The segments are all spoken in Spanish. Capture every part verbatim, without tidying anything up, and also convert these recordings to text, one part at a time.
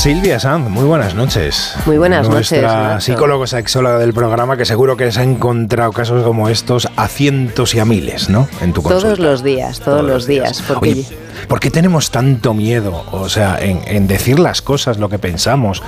Silvia Sanz, muy buenas noches. Muy buenas Nuestra noches. Nuestra psicóloga sexóloga del programa, que seguro que se ha encontrado casos como estos a cientos y a miles, ¿no? En tu consulta. Todos los días, todos, todos los días. días porque... Oye, ¿por qué tenemos tanto miedo, o sea, en, en decir las cosas, lo que pensamos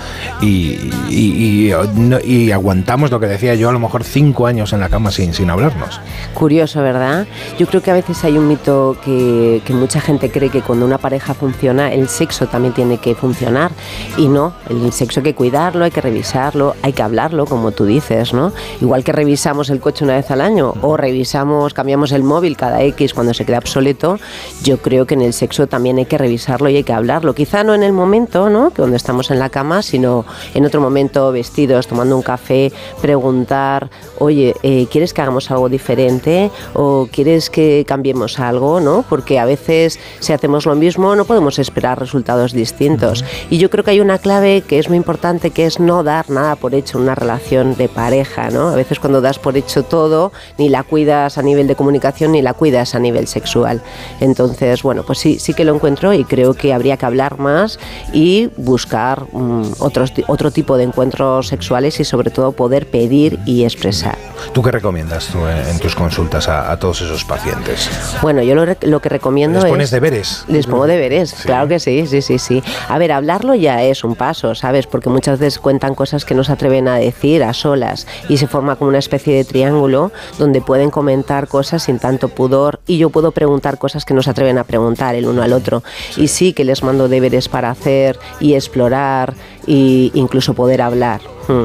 y, y, y, y aguantamos lo que decía yo, a lo mejor cinco años en la cama sin, sin hablarnos? Curioso, ¿verdad? Yo creo que a veces hay un mito que, que mucha gente cree que cuando una pareja funciona, el sexo también tiene que funcionar, y no, el sexo hay que cuidarlo, hay que revisarlo, hay que hablarlo, como tú dices, ¿no? Igual que revisamos el coche una vez al año o revisamos, cambiamos el móvil cada X cuando se queda obsoleto, yo creo que en el sexo también hay que revisarlo y hay que hablarlo. Quizá no en el momento, ¿no?, que cuando estamos en la cama, sino en otro momento, vestidos, tomando un café, preguntar, oye, eh, ¿quieres que hagamos algo diferente? ¿O quieres que cambiemos algo? ¿No? Porque a veces, si hacemos lo mismo, no podemos esperar resultados distintos. Y yo creo que hay una clave que es muy importante, que es no dar nada por hecho en una relación de pareja, ¿no? A veces cuando das por hecho todo, ni la cuidas a nivel de comunicación, ni la cuidas a nivel sexual. Entonces, bueno, pues sí, sí que lo encuentro, y creo que habría que hablar más y buscar um, otros, otro tipo de encuentros sexuales, y sobre todo poder pedir y expresar. ¿Tú qué recomiendas tú en, en tus consultas a, a todos esos pacientes? Bueno, yo lo, lo que recomiendo es... ¿Les pones deberes? Les pongo deberes, sí. Claro que sí, sí, sí, sí. A ver, hablarlo ya es un paso, ¿sabes? Porque muchas veces cuentan cosas que no se atreven a decir a solas, y se forma como una especie de triángulo donde pueden comentar cosas sin tanto pudor, y yo puedo preguntar cosas que no se atreven a preguntar el uno al otro. Sí. Y sí que les mando deberes para hacer y explorar, e incluso poder hablar.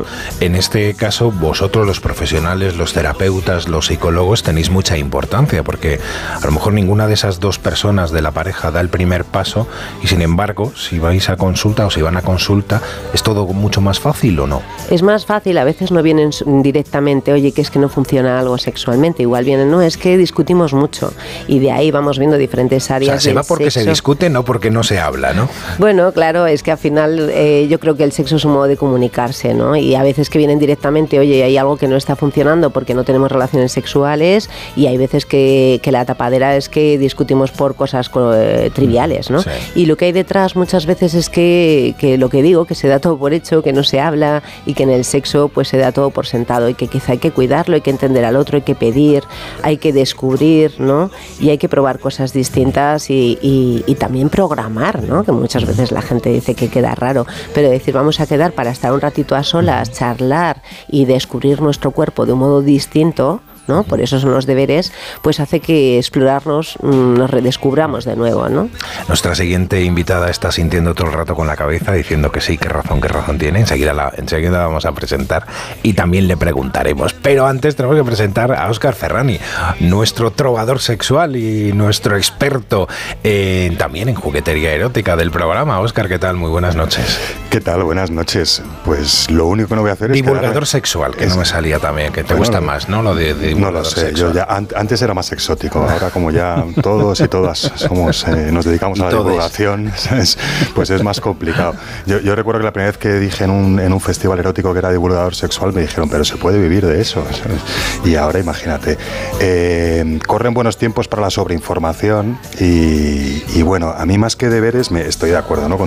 En este caso, vosotros, los profesionales, los terapeutas, los psicólogos, tenéis mucha importancia, porque a lo mejor ninguna de esas dos personas de la pareja da el primer paso, y sin embargo, si vais a consulta o si van a consulta, ¿es todo mucho más fácil o no? Es más fácil, a veces no vienen directamente, oye, que es que no funciona algo sexualmente, igual vienen, no, es que discutimos mucho, y de ahí vamos viendo diferentes áreas. O sea, se va porque sexo. Se discute, no porque no se habla, ¿no? Bueno, claro, es que al final eh, yo creo que el sexo es un modo de comunicarse, ¿no? Y a veces que vienen directamente, oye, hay algo que no está funcionando porque no tenemos relaciones sexuales, y hay veces que, que la tapadera es que discutimos por cosas eh, triviales, ¿no? Sí. Y lo que hay detrás muchas veces es que, que lo que digo, que se da todo por hecho, que no se habla, y que en el sexo pues se da todo por sentado, y que quizá hay que cuidarlo, hay que entender al otro, hay que pedir, hay que descubrir, ¿no? Y hay que probar cosas distintas, y, y, y también programar, ¿no? Que muchas veces la gente dice que queda raro, pero decir, vamos a quedar para estar un ratito a solas, charlar y descubrir nuestro cuerpo de un modo distinto, ¿no? Por eso son los deberes, pues hace que explorarnos, nos redescubramos de nuevo, ¿no? Nuestra siguiente invitada está sintiendo todo el rato con la cabeza, diciendo que sí, qué razón, qué razón tiene. Enseguida la, enseguida la vamos a presentar y también le preguntaremos. Pero antes tenemos que presentar a Óscar Ferrani, nuestro trovador sexual y nuestro experto en, también en juguetería erótica del programa. Óscar, ¿qué tal? Muy buenas noches. ¿Qué tal? Buenas noches. Pues lo único que no voy a hacer es... Divulgador quedarme... sexual, que es... no me salía también, que te bueno, gusta más, ¿no? Lo de, de no lo sé, sexual. Yo ya an- antes era más exótico, ahora como ya todos y todas somos, eh, nos dedicamos a la todos. divulgación, ¿sabes? Pues es más complicado. Yo, yo recuerdo que la primera vez que dije en un, en un festival erótico que era divulgador sexual, me dijeron, pero se puede vivir de eso, ¿sabes? Y ahora imagínate, eh, corren buenos tiempos para la sobreinformación, y, y bueno, a mí más que deberes, me, estoy de acuerdo, ¿no? Con